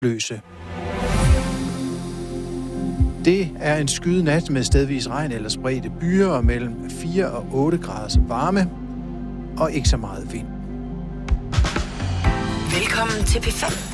løse. Det er en skyet nat med stedvis regn eller spredte byer og mellem 4 og 8 graders varme og ikke så meget vind. Velkommen til P5.